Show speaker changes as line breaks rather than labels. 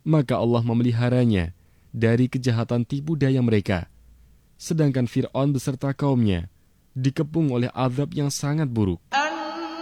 maka Allah memeliharanya dari kejahatan tipu daya mereka. Sedangkan Fir'aun beserta kaumnya dikepung oleh azab yang sangat buruk.